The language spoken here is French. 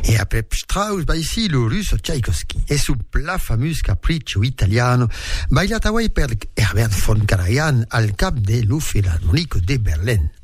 E a Pep Strauss ici lo russo Tchaikovsky. E su la fameux capriccio italiano bailata per Herbert von Karajan al cap de l'U Philharmonique de Berlin.